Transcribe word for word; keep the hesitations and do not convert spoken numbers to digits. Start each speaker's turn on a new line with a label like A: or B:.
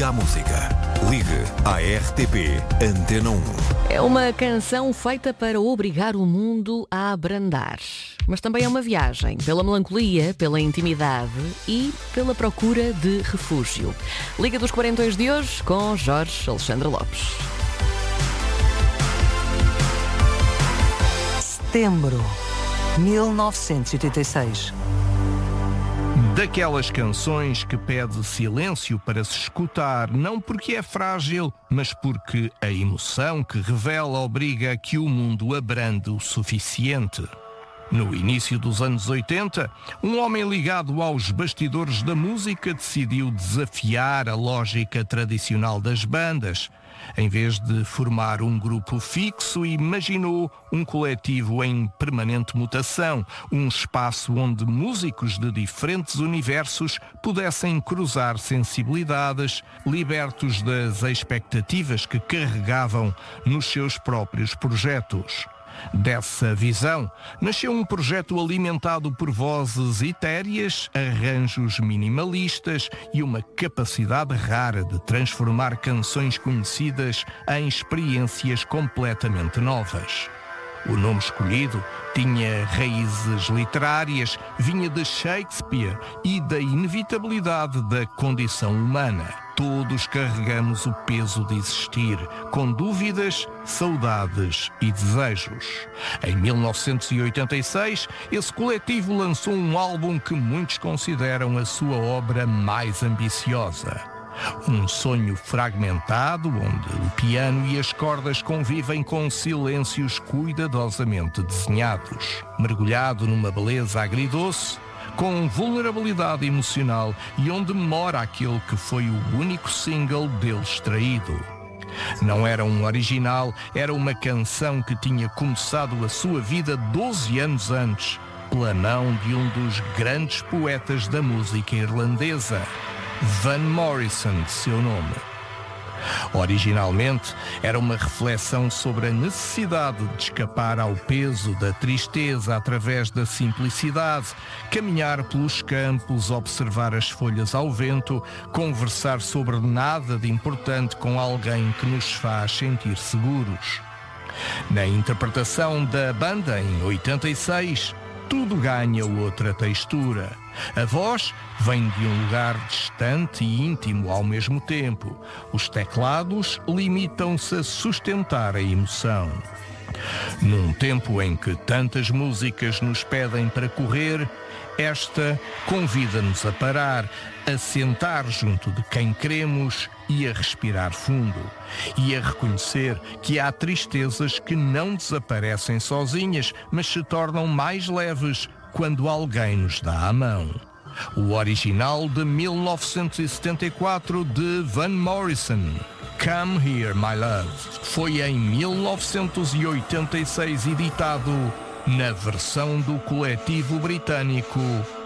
A: Liga à música. Ligue à R T P Antena um.
B: É uma canção feita para obrigar o mundo a abrandar. Mas também é uma viagem pela melancolia, pela intimidade e pela procura de refúgio. Liga dos quarentões de hoje com Jorge Alexandre Lopes.
C: Setembro, mil novecentos e oitenta e seis.
D: Daquelas canções que pede silêncio para se escutar, não porque é frágil, mas porque a emoção que revela obriga a que o mundo abrande o suficiente. No início dos anos oitenta, um homem ligado aos bastidores da música decidiu desafiar a lógica tradicional das bandas. Em vez de formar um grupo fixo, imaginou um coletivo em permanente mutação, um espaço onde músicos de diferentes universos pudessem cruzar sensibilidades, libertos das expectativas que carregavam nos seus próprios projetos. Dessa visão, nasceu um projeto alimentado por vozes etéreas, arranjos minimalistas e uma capacidade rara de transformar canções conhecidas em experiências completamente novas. O nome escolhido tinha raízes literárias, vinha de Shakespeare e da inevitabilidade da condição humana. Todos carregamos o peso de existir, com dúvidas, saudades e desejos. Em mil novecentos e oitenta e seis, esse coletivo lançou um álbum que muitos consideram a sua obra mais ambiciosa. Um sonho fragmentado, onde o piano e as cordas convivem com silêncios cuidadosamente desenhados. Mergulhado numa beleza agridoce, com vulnerabilidade emocional e onde mora aquele que foi o único single dele extraído. Não era um original, era uma canção que tinha começado a sua vida doze anos antes, pela mão de um dos grandes poetas da música irlandesa, Van Morrison, de seu nome. Originalmente, era uma reflexão sobre a necessidade de escapar ao peso da tristeza através da simplicidade, caminhar pelos campos, observar as folhas ao vento, conversar sobre nada de importante com alguém que nos faz sentir seguros. Na interpretação da banda, em oitenta e seis, tudo ganha outra textura. A voz vem de um lugar distante e íntimo ao mesmo tempo. Os teclados limitam-se a sustentar a emoção. Num tempo em que tantas músicas nos pedem para correr, esta convida-nos a parar, a sentar junto de quem queremos e a respirar fundo. E a reconhecer que há tristezas que não desaparecem sozinhas, mas se tornam mais leves quando alguém nos dá a mão. O original de mil novecentos e setenta e quatro de Van Morrison, Come Here My Love, foi em mil novecentos e oitenta e seis editado na versão do coletivo britânico